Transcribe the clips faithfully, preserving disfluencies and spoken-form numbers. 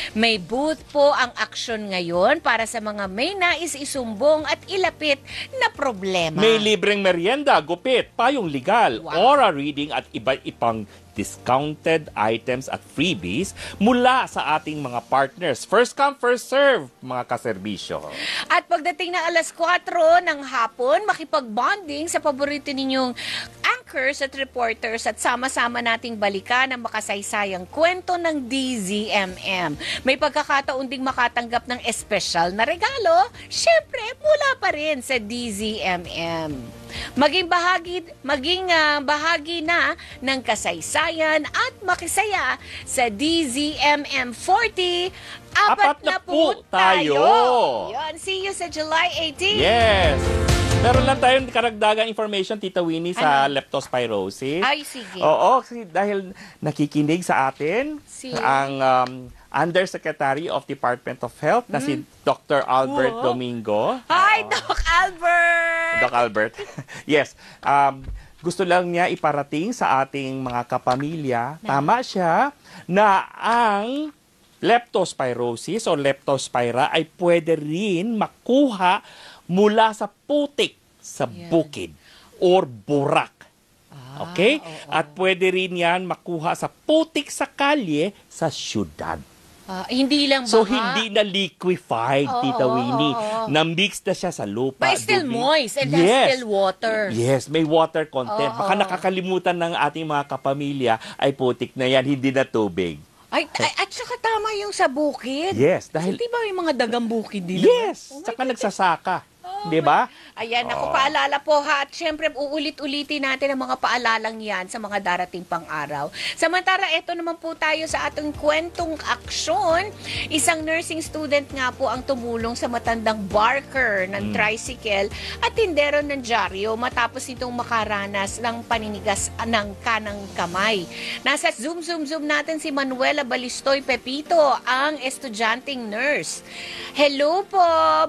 May booth po ang aksyon ngayon para sa mga may nais isumbong at ilapit na problema. May libreng merienda, gupit, payong legal, Wow. aura reading at iba't ibang discounted items at freebies mula sa ating mga partners. First come, first serve, mga kaserbisyo. At pagdating na alas kwatro ng hapon, makipag-bonding sa paborito ninyong anchors at reporters at sama-sama nating balikan ang makasaysayang kwento ng D Z M M. May pagkakataon ding makatanggap ng espesyal na regalo, syempre mula pa rin sa D Z M M. Maging bahagi, maging ah, bahagi na ng kasaysayan at makisaya sa D Z M M forty. Apat, Apat na na po po tayo. tayo. Yan, see you sa July eighteenth. Yes! Meron lang tayong karagdagang information, Tita Winnie, sa Ano? leptospirosis. Ay, sige. Oo, kasi dahil nakikinig sa atin Si- ang um, Undersecretary of Department of Health na si Doctor Albert Wow. Domingo. Hi, Oo. Doc Albert! Doc Albert. Yes. Um, gusto lang niya iparating sa ating mga kapamilya, tama siya, na ang leptospirosis o leptospira ay pwede rin makuha mula sa putik sa Yan. bukid or burak. Ah, Okay? oo. At pwede rin yan makuha sa putik sa kalye sa syudad. Ah, hindi lang ba? So, hindi na liquefied, Oo, Tita oo, Winnie. oo. Na-mix na siya sa lupa. But it's still dumi. moist and Yes. has still water. Yes, may water content. Oo. Baka nakakalimutan ng ating mga kapamilya ay putik na yan, hindi na tubig. Ay, ay, at saka tama yung sa bukid. Yes, dahil... Hindi ba may mga dagang bukid din? Yes, naman? Oh my saka God. nagsasaka. Oh Di ba? Ayan, ako Oo. paalala po ha. At syempre, uulit-ulitin natin ang mga paalalang yan sa mga darating pang araw. Samantala, eto naman po tayo sa ating kwentong aksyon. Isang nursing student nga po ang tumulong sa matandang barker ng Mm. tricycle at tindero ng dyaryo matapos itong makaranas ng paninigas ng kanang kamay. Nasa zoom, zoom, zoom natin si Manuela Balistoy Pepito, ang estudyanteng nurse. Hello po,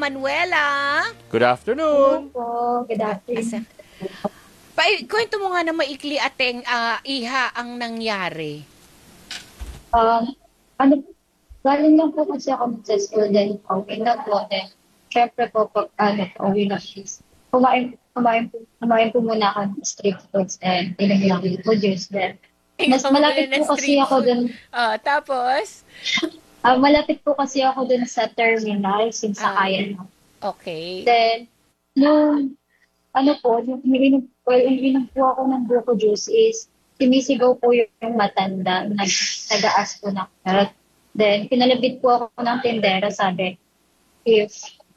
Manuela! Good afternoon. po. Good Asa? afternoon. Pa, kwento mo nga na maikli ateng ah, iha ang nangyari. Um, ano, galing lang po kasi ako sa school din po. Ina po din. Siyempre po, pag ano, uwi na is, kumain, kumain, po, kumain po muna ako ng street foods and ilang po juice din. Mas Ikaw malapit muna ng po kasi street ako food. dun, Ah, tapos? ah, malapit po kasi ako dun sa terminal, since Ah. sakayan ako. Okay. Then, nung, ano po, yung umiinom po, umiinom po ako ng buko juice is, sumisigaw po yung matanda, nag, nag-aas po ng carrot. Then, pinalabit po ako ng tindera, sabi, if,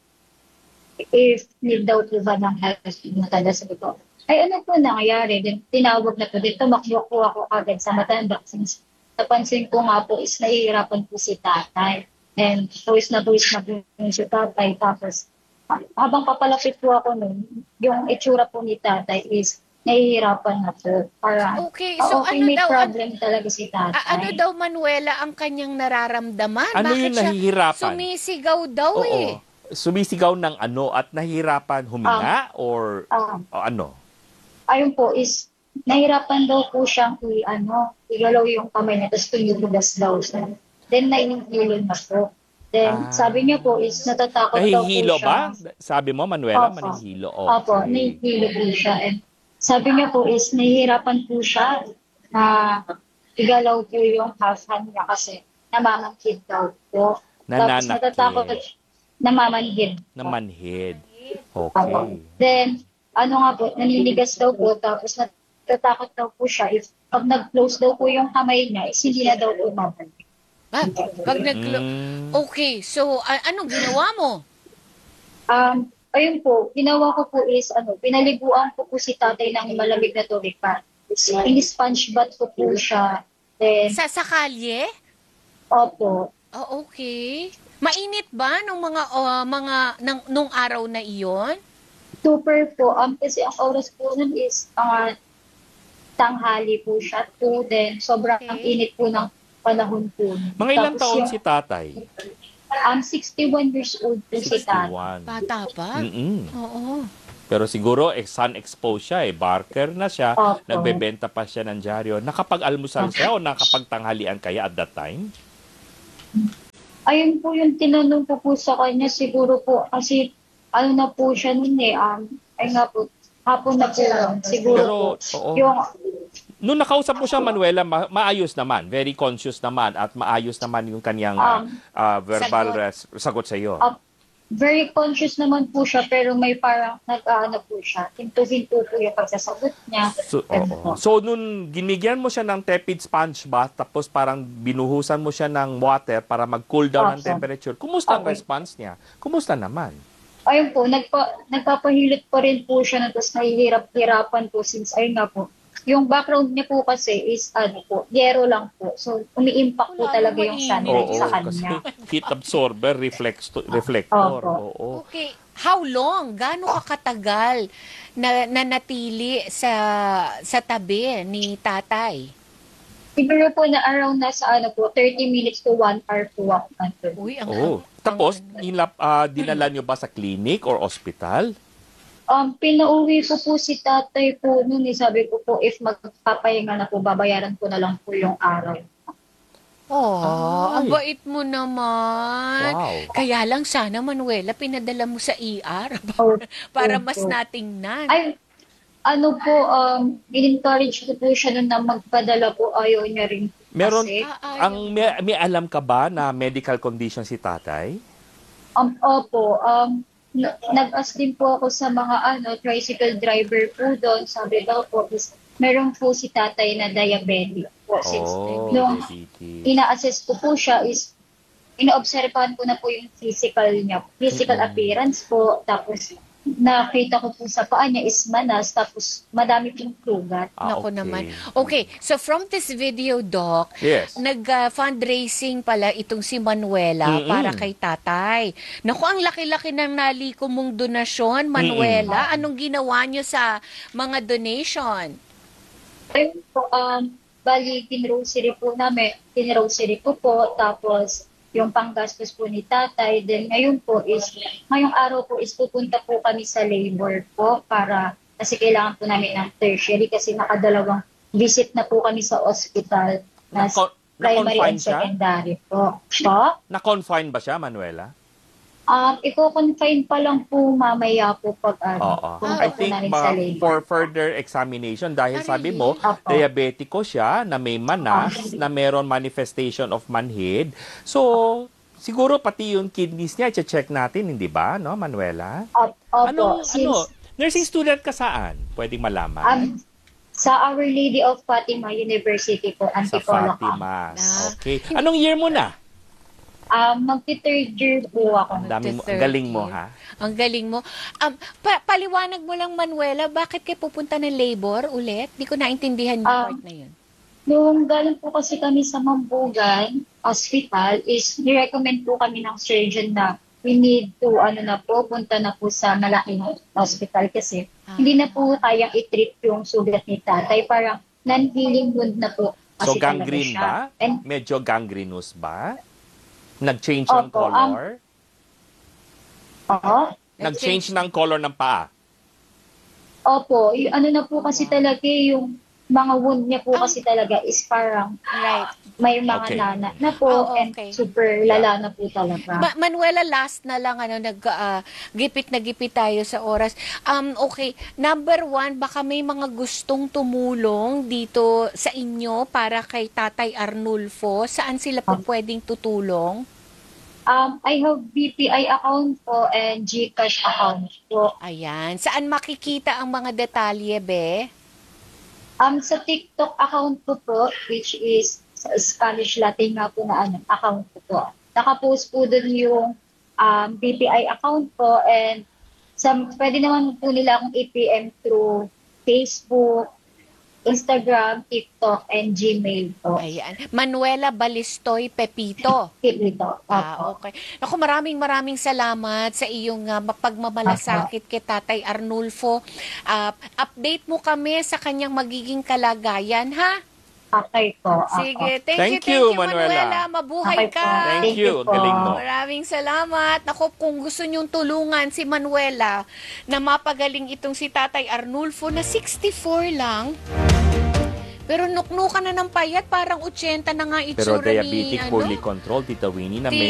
if need daw po ba ng help, yung matanda, sabi ko, ay ano po nangyayari? Then, tinawag na po, din tumakbo po ako agad sa matanda, since napansin ko nga po is nahihirapan po si tatay. And, tuwis na tuwis na po yung si tatay, tapos, habang papalapit po ako nun, yung itsura po ni tatay is nahihirapan na po. Para, Okay, ah, so okay, ano may daw, problem talaga si tatay. Ah, ano daw, Manuela, ang kanyang nararamdaman? Ano Bakit yung siya nahihirapan? sumisigaw daw Oo. eh? Sumisigaw ng ano at nahihirapan huminga or Ah, o ano? ayun po is, nahirapan daw po siyang i, ano, igalaw yung kamay niya, tapos tumutugas daw siya. Then, nainihilo na po. Then, Ah. sabi niya po is, natatakot daw po Nahihilo siya. ba? Sabi mo, Manuela, Opo. manihilo. Opo, nahihilo po siya. And sabi niya po is, nahihirapan po siya na igalaw po yung half hand niya kasi namamanhid daw po. Tapos Nananakit. natatakot, namamanhid. Namanhid. Opo. Okay. Then, ano nga po, naninigas daw po, tapos natatakot daw po siya if pag nag-close daw po yung kamay niya, is hindi na daw po mamanhid. Ah, pag nag Mm. Okay, so a- anong ginawa mo? Um, ayun po, ginawa ko po is, ano, pinaliguan ko po si tatay ng malamig na tubig pa. In-sponge bath ko po siya. Then, Sa sa kalye? opo, Oh, okay. Mainit ba nung mga ah, mga nang, nung araw na iyon? super po. Um, kasi ang oras po nun is, uh, tanghali po siya. Po, then, sobrang Okay. init po ng panahon po. Mga ilang Tapos taon yung- si tatay? Um, sixty-one years old po si tatay. sixty-one. Bata pa? Mm-mm. Oo. Pero siguro, eh, sun exposed siya eh. Barker na siya. Opo. Nagbebenta pa siya ng dyaryo. Nakapag-almusal siya o nakapagtanghalian kaya at that time? Ayun po yung tinanong ko po sa kanya, siguro po, kasi ano na po siya nun eh, um, ay nga po, hapon na po, siguro Pero, po. oo. Yung, Nung nakausap mo siya, Manuela, ma- maayos naman. Very conscious naman at maayos naman yung kanyang ah, Um, ah, verbal sagot. res- sagot sa iyo. uh, very conscious naman po siya, pero may parang nag-ano po siya, hinto-hinto po yung pagsasagot niya. So, Ganun oo. po. So, nung ginigyan mo siya ng tepid sponge bath, tapos parang binuhusan mo siya ng water para mag-cool down ang Opo. temperature, kumusta ang Okay. response niya? Kumusta naman? Ayun po, nagpa, nagpapahilot pa rin po siya na tapos nahihirap-hirapan po since ayun nga po. Yung background niya po kasi is ano po, yero lang po. So, umi-impact po Wala talaga namang yung mainit. sunlight Oo, sa kasi kanya. heat absorber, reflex reflector. Opo. Oo. Okay, how long? Gaano ka katagal na nanatili sa sa tabi ni tatay? Siguro po na around nasa ano po, thirty minutes to one hour po ako nandun. Uy, ang Oh. ang- Tapos, ang- inlap, ah, dinala nyo ba sa clinic or hospital? Um, pinauwi ko po si tatay po noon eh. Sabi ko po, if magpapahinga na po, babayaran ko na lang po yung araw. Oh, ang Ay. bait mo naman. Wow. Kaya lang sana, Manuela, pinadala mo sa E R Oh, para opo. mas natingnan. Ay, ano po, um, in-encourage ko po siya noon na magpadala po. Ayaw niya rin. Meron, Kasi, Ah, ang may, may alam ka ba na medical condition si tatay? um, opo, um, na- nag-ask din po ako sa mga ano, tricycle driver po doon. Sabi daw po, is, meron po si tatay na diabetic po. Since Oh, nung diabetes. ina-assess ko po siya is, ina-obserbahan ko na po yung physical niya, physical Mm-mm. appearance po. Tapos, nakita ko po sa paa niya is manas, tapos madami pong sugat. Ah, Naku okay. naman. Okay, so from this video, Doc, Yes. nag-fundraising pala itong si Manuela Mm-mm. para kay tatay. Naku, ang laki-laki ng naliko mong donasyon, Manuela. Anong ginawa niyo sa mga donation? Ayun po, um, bali, pinrosary po namin, pinrosary ko po, tapos yung panggastos po ni tatay. Then ngayon po is, ngayong araw po is pupunta po kami sa labor po para, kasi kailangan po namin ng tertiary kasi nakadalawang visit na po kami sa hospital na Nako- primary na-confine and siya? secondary po. Po? Na-confine ba siya, Manuela? Um, iko-confine pa lang po mamaya po pag ano, Oo. pumunta I po think namin ma- sa labor. for further examination dahil Ah, sabi really? mo, Opo. diabetico siya, na may manas, na meron manifestation of manhid. So, siguro pati yung kidneys niya, i-check natin, hindi ba, no, Manuela? Opo, Ano, since, ano, nursing student ka saan? Pwedeng malaman? Um, sa Our Lady of Fatima University po, Sa Antipolo. Fatima. Ah. Okay. Anong year mo na? Um, magti-third year po ako. Ang dami mo, ang Third galing mo, year. ha? Ang galing mo. Um, pa- paliwanag mo lang, Manuela, bakit kayo pupunta ng labor ulit? Di ko naintindihan yung Um, part na yun. Nung galing po kasi kami sa Mambugan Hospital, is nirecommend po kami ng surgeon na we need to, ano na po, punta na po sa malaking hospital kasi Ah. hindi na po kayang i-treat yung sugat ni tatay. Parang non-healing wound na po. So, kasi talaga gangrene siya. ba? And Medyo gangrenous ba? Nag-change ng Opo, um, color? oo. Nag-change ng color ng paa? Opo, y- ano na po kasi talaga eh, yung mga wound niya po Ah. kasi talaga is parang Right. may mga Okay. nana na po Oh, and okay. super lala na po talaga. Ma- Manuela, last na lang, ano, nag, ah, gipit na gipit tayo sa oras. Um, okay, number one, baka may mga gustong tumulong dito sa inyo para kay Tatay Arnulfo. Saan sila po pwedeng tutulong? Um, I have B P I account po and GCash account po. Ayan. Saan makikita ang mga detalye, be? Um, sa TikTok account ko po, which is sa Spanish Latin nga po na ano, account ko po. Nakapost po dun yung um, B P I account po and sa, pwede naman po nila akong i-P M through Facebook, Instagram, TikTok, and Gmail po. Ayan. Manuela Balistoy Pepito. Keep ito. Ah, okay. Naku, maraming maraming salamat sa iyong uh, pagmamalasakit kay Tatay Arnulfo. Ah, update mo kami sa kanyang magiging kalagayan, ha? Okay po. Ako. Sige, thank, Thank you, thank you, you, Manuela. Manuela. Mabuhay Okay po. ka. Thank Thank you. you po. Galing mo. Maraming salamat. Ako, kung gusto nyong tulungan si Manuela na mapagaling itong si Tatay Arnulfo na sixty-four lang, pero nuknukan na ng payat, parang eighty na nga Pero itsura diabetic, ni, ano, poorly controlled, Tita Winnie, na Ti- may